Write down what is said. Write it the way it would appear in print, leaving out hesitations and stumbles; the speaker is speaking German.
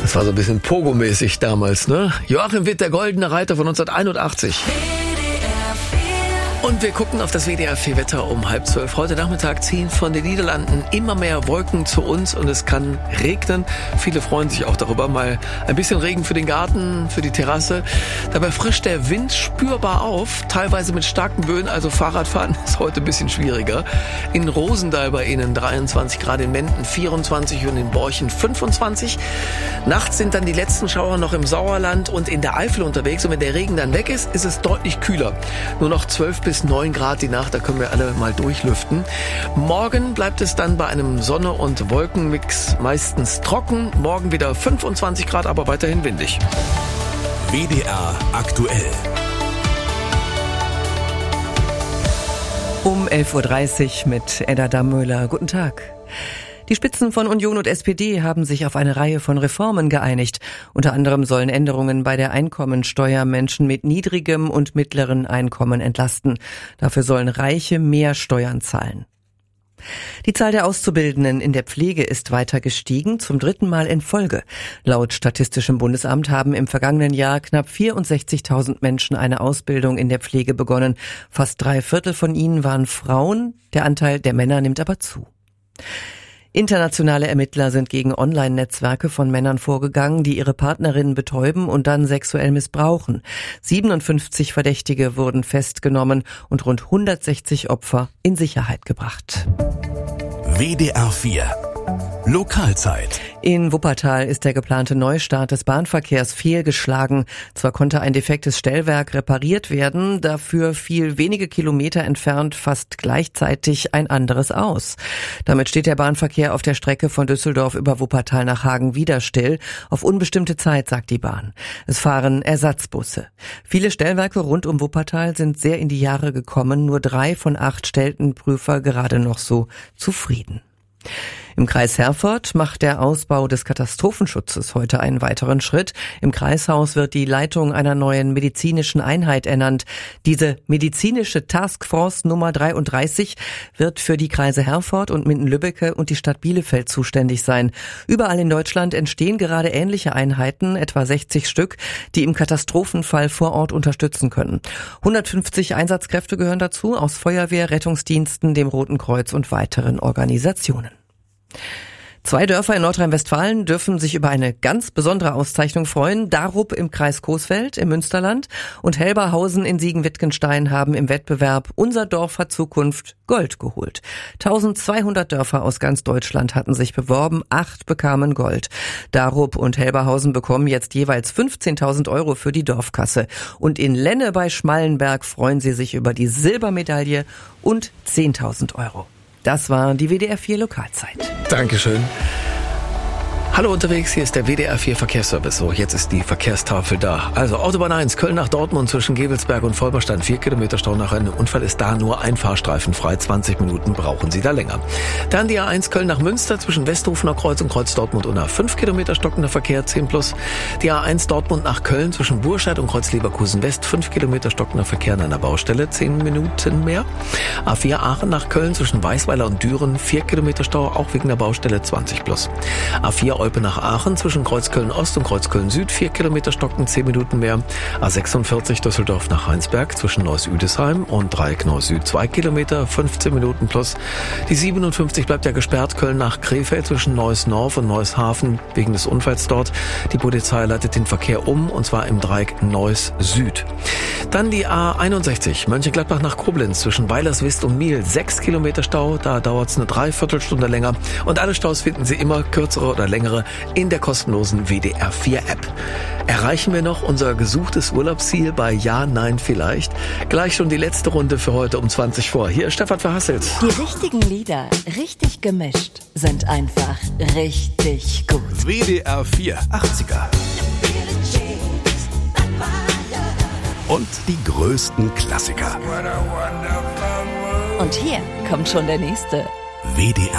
Das war so ein bisschen Pogo-mäßig damals, ne? Joachim Witt, der goldene Reiter von 1981. Und wir gucken auf das WDR 4 Wetter um 11:30. Heute Nachmittag ziehen von den Niederlanden immer mehr Wolken zu uns und es kann regnen. Viele freuen sich auch darüber. Mal ein bisschen Regen für den Garten, für die Terrasse. Dabei frischt der Wind spürbar auf, teilweise mit starken Böen. Also Fahrradfahren ist heute ein bisschen schwieriger. In Rosendahl bei Ihnen 23 Grad, in Menden 24 und in Borchen 25. Nachts sind dann die letzten Schauer noch im Sauerland und in der Eifel unterwegs. Und wenn der Regen dann weg ist, ist es deutlich kühler. Nur noch 12 bis 9 Grad die Nacht, da können wir alle mal durchlüften. Morgen bleibt es dann bei einem Sonne- und Wolkenmix meistens trocken. Morgen wieder 25 Grad, aber weiterhin windig. WDR aktuell. Um 11:30 Uhr mit Edda Dammöhler. Guten Tag. Die Spitzen von Union und SPD haben sich auf eine Reihe von Reformen geeinigt. Unter anderem sollen Änderungen bei der Einkommensteuer Menschen mit niedrigem und mittleren Einkommen entlasten. Dafür sollen Reiche mehr Steuern zahlen. Die Zahl der Auszubildenden in der Pflege ist weiter gestiegen, zum 3. Mal in Folge. Laut Statistischem Bundesamt haben im vergangenen Jahr knapp 64.000 Menschen eine Ausbildung in der Pflege begonnen. Fast 3/4 von ihnen waren Frauen, der Anteil der Männer nimmt aber zu. Internationale Ermittler sind gegen Online-Netzwerke von Männern vorgegangen, die ihre Partnerinnen betäuben und dann sexuell missbrauchen. 57 Verdächtige wurden festgenommen und rund 160 Opfer in Sicherheit gebracht. WDR 4 Lokalzeit. In Wuppertal ist der geplante Neustart des Bahnverkehrs fehlgeschlagen. Zwar konnte ein defektes Stellwerk repariert werden, dafür fiel wenige Kilometer entfernt fast gleichzeitig ein anderes aus. Damit steht der Bahnverkehr auf der Strecke von Düsseldorf über Wuppertal nach Hagen wieder still. Auf unbestimmte Zeit, sagt die Bahn. Es fahren Ersatzbusse. Viele Stellwerke rund um Wuppertal sind sehr in die Jahre gekommen. Nur 3 von 8 stellten Prüfer gerade noch so zufrieden. Im Kreis Herford macht der Ausbau des Katastrophenschutzes heute einen weiteren Schritt. Im Kreishaus wird die Leitung einer neuen medizinischen Einheit ernannt. Diese medizinische Taskforce Nummer 33 wird für die Kreise Herford und Minden-Lübbecke und die Stadt Bielefeld zuständig sein. Überall in Deutschland entstehen gerade ähnliche Einheiten, etwa 60 Stück, die im Katastrophenfall vor Ort unterstützen können. 150 Einsatzkräfte gehören dazu, aus Feuerwehr, Rettungsdiensten, dem Roten Kreuz und weiteren Organisationen. 2 Dörfer in Nordrhein-Westfalen dürfen sich über eine ganz besondere Auszeichnung freuen. Darup im Kreis Coesfeld im Münsterland und Helberhausen in Siegen-Wittgenstein haben im Wettbewerb Unser Dorf hat Zukunft Gold geholt. 1200 Dörfer aus ganz Deutschland hatten sich beworben, 8 bekamen Gold. Darup und Helberhausen bekommen jetzt jeweils 15.000 € für die Dorfkasse. Und in Lenne bei Schmallenberg freuen sie sich über die Silbermedaille und 10.000 €. Das war die WDR 4 Lokalzeit. Dankeschön. Hallo unterwegs, hier ist der WDR 4 Verkehrsservice. So, jetzt ist die Verkehrstafel da. Also Autobahn 1, Köln nach Dortmund zwischen Gevelsberg und Volberstein. 4 Kilometer Stau. Nach einem Unfall ist da nur ein Fahrstreifen frei. 20 Minuten brauchen Sie da länger. Dann die A1 Köln nach Münster zwischen Westhofener Kreuz und Kreuz Dortmund und 5 Kilometer stockender Verkehr, 10+. Die A1 Dortmund nach Köln zwischen Burscheid und Kreuz Leverkusen West. 5 Kilometer stockender Verkehr an einer Baustelle, 10 Minuten mehr. A4 Aachen nach Köln zwischen Weißweiler und Düren. 4 Kilometer Stau, auch wegen der Baustelle, 20+. A4 Olpe nach Aachen zwischen Kreuz Köln Ost und Kreuz Köln Süd, 4 Kilometer stocken, 10 Minuten mehr. A46 Düsseldorf nach Heinsberg zwischen Neuss-Üdesheim und Dreieck Neuss Süd, 2 Kilometer, 15 Minuten plus. Die 57 bleibt ja gesperrt, Köln nach Krefeld zwischen Neuss North und Neuss Hafen wegen des Unfalls dort. Die Polizei leitet den Verkehr um, und zwar im Dreieck Neuss Süd. Dann die A61 Mönchengladbach nach Koblenz zwischen Weilerswist und Miel, 6 Kilometer Stau, da dauert es eine Dreiviertelstunde länger. Und alle Staus finden Sie immer, kürzere oder längere, in der kostenlosen WDR 4 App. Erreichen wir noch unser gesuchtes Urlaubsziel bei Ja, Nein, Vielleicht? Gleich schon die letzte Runde für heute um 20 vor. Hier ist Stefan Verhasselt. Die richtigen Lieder, richtig gemischt, sind einfach richtig gut. WDR 4 80er. Und die größten Klassiker. Und hier kommt schon der nächste. WDR